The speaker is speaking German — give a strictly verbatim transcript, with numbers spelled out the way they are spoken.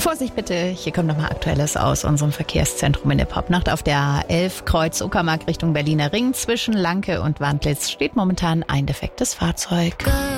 Vorsicht bitte, hier kommt nochmal Aktuelles aus unserem Verkehrszentrum in der Popnacht. Auf der A elf Kreuz Uckermark Richtung Berliner Ring zwischen Lanke und Wandlitz steht momentan ein defektes Fahrzeug.